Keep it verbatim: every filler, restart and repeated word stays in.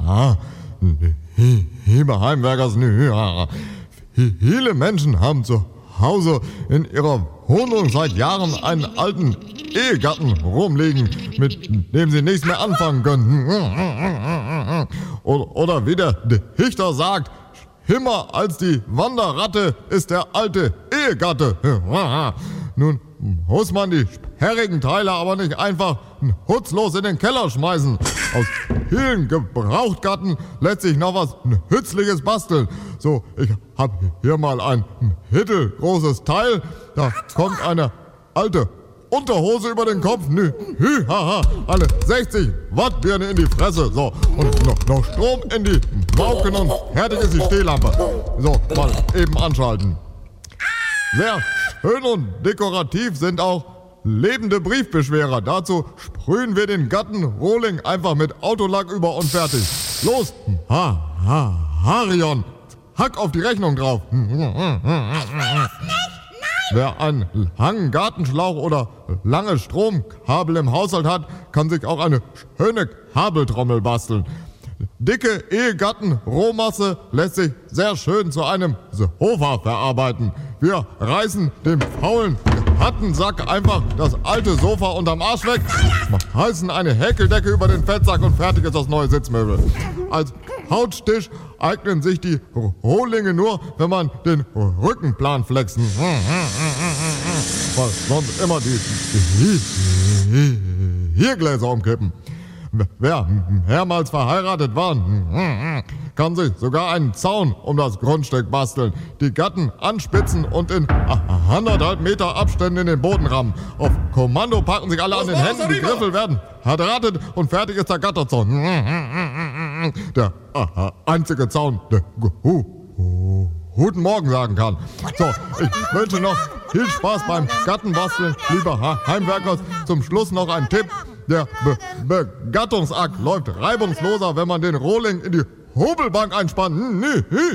ha. Liebe Heimwerkers, ja. Viele Menschen haben zu Hause in ihrer Wohnung seit Jahren einen alten Ehegatten rumliegen, mit dem sie nichts mehr anfangen können. Oder wie der Dichter sagt, schlimmer als die Wanderratte ist der alte Ehegatte. Nun muss man die sperrigen Teile aber nicht einfach nutzlos in den Keller schmeißen. Aus vielen Gebrauchtgatten lässt sich noch was Nützliches basteln. So, ich habe hier mal ein mittelgroßes Teil. Da kommt eine alte Unterhose über den Kopf. Nü, hü, haha, eine sechzig Watt Birne in die Fresse. So, und noch, noch Strom in die Mauken und fertig ist die Stehlampe. So, mal eben anschalten. Sehr schön und dekorativ sind auch lebende Briefbeschwerer. Dazu sprühen wir den Gattenrohling einfach mit Autolack über und fertig. Los, ha, ha, Harion, hack auf die Rechnung drauf. Wer einen langen Gartenschlauch oder lange Stromkabel im Haushalt hat, kann sich auch eine schöne Kabeltrommel basteln. Dicke Ehegatten-Rohmasse lässt sich sehr schön zu einem Sofa verarbeiten. Wir reißen dem faulen Hattensack einfach das alte Sofa unterm Arsch weg, heißen eine Häkeldecke über den Fettsack und fertig ist das neue Sitzmöbel. Als Couchtisch eignen sich die Rohlinge nur, wenn man den Rückenplan flexen. Weil sonst immer die Hirgläser umkippen. Wer mehrmals verheiratet war, kann sich sogar einen Zaun um das Grundstück basteln, die Gatten anspitzen und in anderthalb Meter Abständen in den Boden rammen. Auf Kommando packen sich alle an den Händen, die Griffel werden verdrahtet und fertig ist der Gatterzaun. Der einzige Zaun, der guten Morgen sagen kann. So, ich wünsche noch viel Spaß beim Gattenbasteln, lieber Heimwerkers. Zum Schluss noch ein Tipp. Der Be Begattungsakt läuft reibungsloser, wenn man den Rohling in die Hobelbank einspannt.